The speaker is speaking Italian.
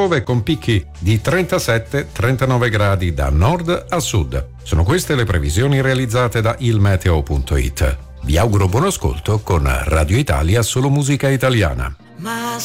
piove con picchi di 37-39 gradi da nord a sud. Sono queste le previsioni realizzate da ilmeteo.it. Vi auguro buon ascolto con Radio Italia, solo musica italiana.